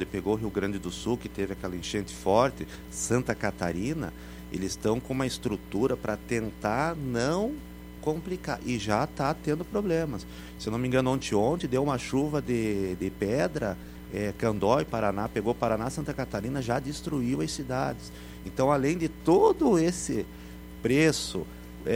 onde pegou o Rio Grande do Sul, que teve aquela enchente forte, Santa Catarina, eles estão com uma estrutura para tentar não complicar, e já está tendo problemas. Se eu não me engano, ontem deu uma chuva de pedra, Candói, Paraná, pegou Paraná, Santa Catarina, já destruiu as cidades. Então, além de todo esse preço,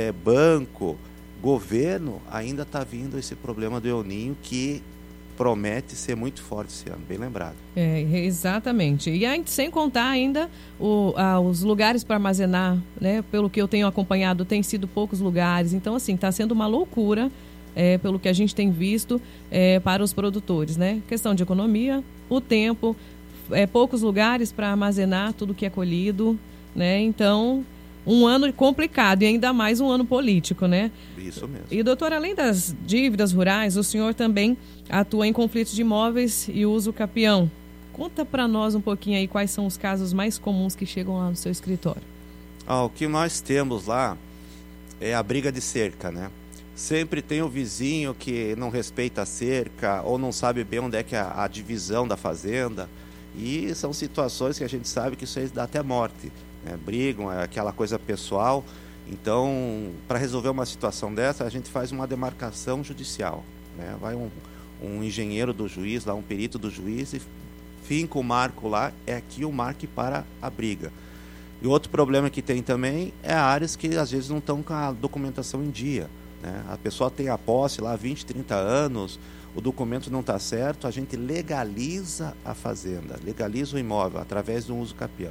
banco, governo, ainda está vindo esse problema do El Niño, que promete ser muito forte esse ano, bem lembrado. Exatamente. E aí, sem contar ainda os lugares para armazenar, né? Pelo que eu tenho acompanhado, tem sido poucos lugares. Então, assim, está sendo uma loucura, pelo que a gente tem visto, para os produtores, né? Questão de economia, o tempo, poucos lugares para armazenar tudo que é colhido, né? Então, um ano complicado e ainda mais um ano político, né? Isso mesmo. E, doutor, além das dívidas rurais, o senhor também atua em conflitos de imóveis e usa o capião. Conta para nós um pouquinho aí quais são os casos mais comuns que chegam lá no seu escritório. O que nós temos lá é a briga de cerca, né? Sempre tem o vizinho que não respeita a cerca ou não sabe bem onde é que é a divisão da fazenda. E são situações que a gente sabe que isso aí dá até morte. Brigam, é aquela coisa pessoal. Então, para resolver uma situação dessa, a gente faz uma demarcação judicial, né? Vai um engenheiro do juiz, lá um perito do juiz, e finca o marco lá, aqui o marco para a briga. E outro problema que tem também é áreas que às vezes não estão com a documentação em dia, né? A pessoa tem a posse lá há 20, 30 anos, o documento não está certo, a gente legaliza a fazenda, legaliza o imóvel através do uso capião.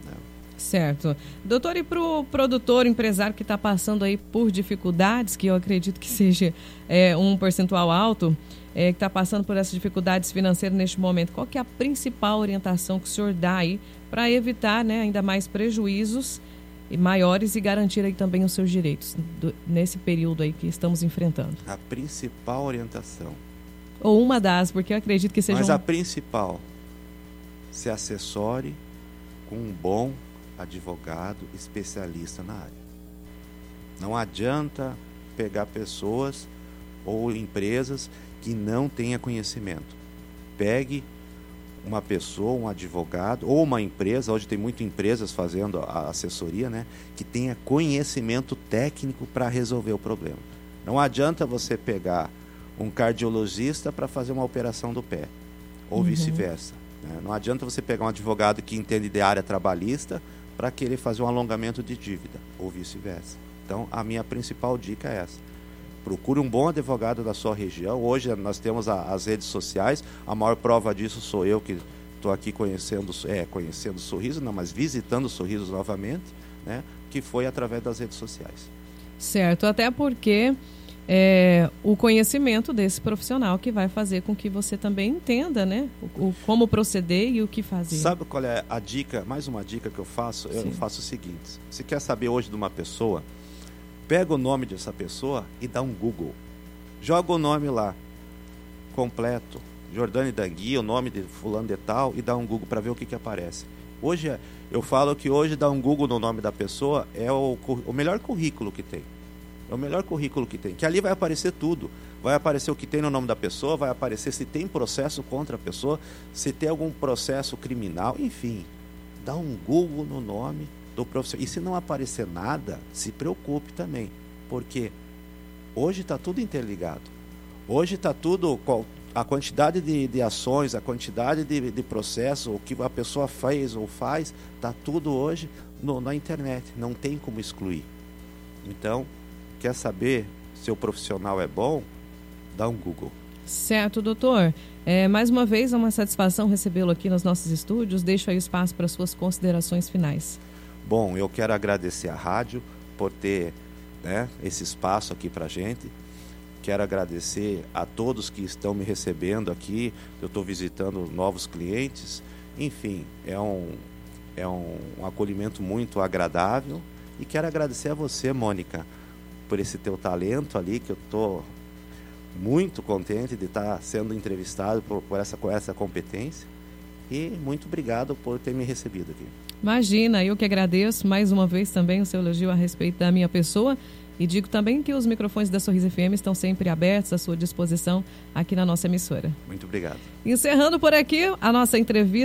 Certo. Doutor, e para o produtor, empresário que está passando aí por dificuldades, que eu acredito que seja um percentual alto, que está passando por essas dificuldades financeiras neste momento, qual que é a principal orientação que o senhor dá aí para evitar, né, ainda mais prejuízos maiores e garantir aí também os seus direitos nesse período aí que estamos enfrentando? A principal orientação. Ou uma das, porque eu acredito que seja... Mas a principal, se assessore com um bom advogado especialista na área. Não adianta pegar pessoas ou empresas que não tenham conhecimento. Pegue uma pessoa, um advogado ou uma empresa, hoje tem muitas empresas fazendo a assessoria, né, que tenha conhecimento técnico para resolver o problema. Não adianta você pegar um cardiologista para fazer uma operação do pé, ou vice-versa. Né? Não adianta você pegar um advogado que entende de área trabalhista para querer fazer um alongamento de dívida, ou vice-versa. Então, a minha principal dica é essa. Procure um bom advogado da sua região. Hoje nós temos as redes sociais, a maior prova disso sou eu que estou aqui conhecendo o Sorriso, não, mas visitando o Sorriso novamente, né, que foi através das redes sociais. Certo, até porque o conhecimento desse profissional que vai fazer com que você também entenda, né, como proceder e o que fazer. Sabe qual é a dica, mais uma dica que eu faço? Sim. Eu faço o seguinte: você quer saber hoje de uma pessoa, pega o nome dessa pessoa e dá um Google. Joga o nome lá, completo, Jordane Dangui, o nome de fulano de tal, e dá um Google para ver o que aparece. Hoje, eu falo que hoje dar um Google no nome da pessoa é o melhor currículo que tem. É o melhor currículo que tem, que ali vai aparecer tudo. Vai aparecer o que tem no nome da pessoa, vai aparecer se tem processo contra a pessoa, se tem algum processo criminal, enfim. Dá um Google no nome do profissional. E se não aparecer nada, se preocupe também, porque hoje está tudo interligado. Hoje está tudo, a quantidade de ações, a quantidade de processos, o que a pessoa fez ou faz, está tudo hoje na internet, não tem como excluir. Então, quer saber se o profissional é bom? Dá um Google. Certo, doutor. Mais uma vez, é uma satisfação recebê-lo aqui nos nossos estúdios. Deixo aí o espaço para suas considerações finais. Bom, eu quero agradecer a rádio por ter, né, esse espaço aqui para a gente. Quero agradecer a todos que estão me recebendo aqui. Eu estou visitando novos clientes. Enfim, é um acolhimento muito agradável. E quero agradecer a você, Mônica, por esse teu talento ali, que eu estou muito contente de estar sendo entrevistado por essa competência. E muito obrigado por ter me recebido aqui. Imagina, eu que agradeço mais uma vez também o seu elogio a respeito da minha pessoa. E digo também que os microfones da Sorriso FM estão sempre abertos à sua disposição aqui na nossa emissora. Muito obrigado. Encerrando por aqui a nossa entrevista.